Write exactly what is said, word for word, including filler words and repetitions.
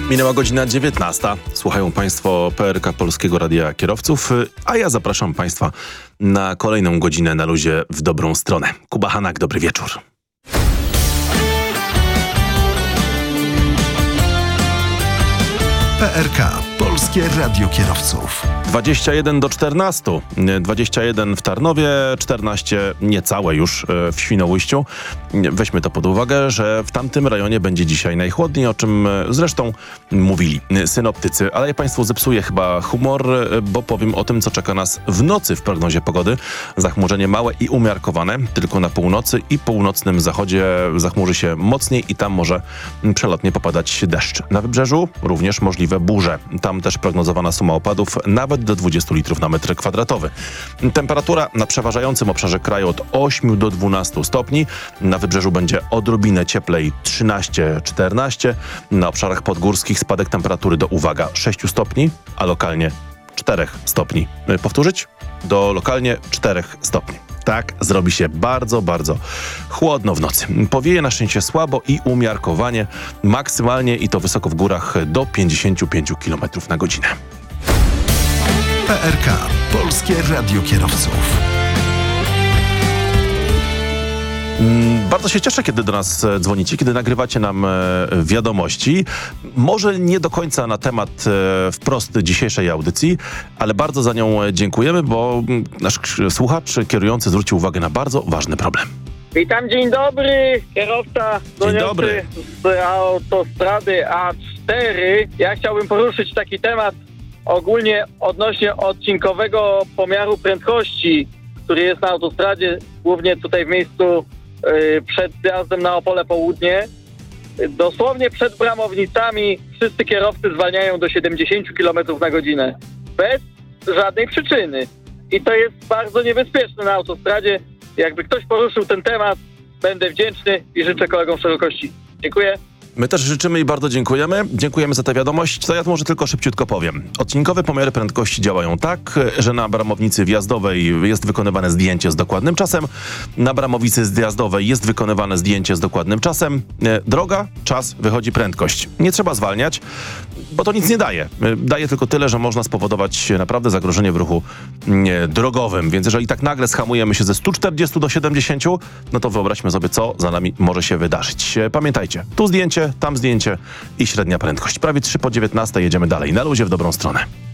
Minęła godzina dziewiętnasta. Słuchają Państwo P R K Polskiego Radia Kierowców, a ja zapraszam Państwa na kolejną godzinę na luzie w dobrą stronę. Kuba Hanak, dobry wieczór. P R K Polskie Radio Kierowców. dwadzieścia jeden do czternastu. dwadzieścia jeden w Tarnowie, czternaście niecałe już w Świnoujściu. Weźmy to pod uwagę, że w tamtym rejonie będzie dzisiaj najchłodniej, o czym zresztą mówili synoptycy. Ale ja Państwu zepsuję chyba humor, bo powiem o tym, co czeka nas w nocy w prognozie pogody. Zachmurzenie małe i umiarkowane, tylko na północy i północnym zachodzie zachmurzy się mocniej i tam może przelotnie popadać deszcz. Na wybrzeżu również możliwe burze. Tam też prognozowana suma opadów nawet do dwudziestu litrów na metr kwadratowy. Temperatura na przeważającym obszarze kraju od ośmiu do dwunastu stopni. Na wybrzeżu będzie odrobinę cieplej, trzynaście czternaście. Na obszarach podgórskich spadek temperatury do, uwaga, sześciu stopni, a lokalnie czterech stopni. Powtórzyć? Do lokalnie czterech stopni. Tak, zrobi się bardzo, bardzo chłodno w nocy. Powieje na szczęście słabo i umiarkowanie, maksymalnie i to wysoko w górach do pięćdziesięciu pięciu kilometrów na godzinę. P R K Polskie Radio Kierowców. Bardzo się cieszę, kiedy do nas dzwonicie, kiedy nagrywacie nam wiadomości. Może nie do końca na temat wprost dzisiejszej audycji, ale bardzo za nią dziękujemy, bo nasz słuchacz kierujący zwrócił uwagę na bardzo ważny problem. Witam, dzień dobry, kierowca Dzień dobry. z autostrady A cztery. Ja chciałbym poruszyć taki temat ogólnie odnośnie odcinkowego pomiaru prędkości, który jest na autostradzie, głównie tutaj w miejscu yy, przed zjazdem na Opole Południe. Dosłownie przed bramownicami wszyscy kierowcy zwalniają do siedemdziesięciu kilometrów na godzinę. Bez żadnej przyczyny. I to jest bardzo niebezpieczne na autostradzie. Jakby ktoś poruszył ten temat, będę wdzięczny i życzę kolegom szerokości. Dziękuję. My też życzymy i bardzo dziękujemy. Dziękujemy za tę wiadomość. To ja może tylko szybciutko powiem. Odcinkowe pomiary prędkości działają tak, że na bramownicy wjazdowej jest wykonywane zdjęcie z dokładnym czasem. Na bramownicy zjazdowej jest wykonywane zdjęcie z dokładnym czasem. Droga, czas, wychodzi prędkość. Nie trzeba zwalniać, bo to nic nie daje. Daje tylko tyle, że można spowodować naprawdę zagrożenie w ruchu drogowym. Więc jeżeli tak nagle schamujemy się ze stu czterdziestu do siedemdziesięciu, no to wyobraźmy sobie, co za nami może się wydarzyć. Pamiętajcie, tu zdjęcie, tam zdjęcie i średnia prędkość. Prawie trzy po dziewiętnastej jedziemy dalej. Na luzie w dobrą stronę.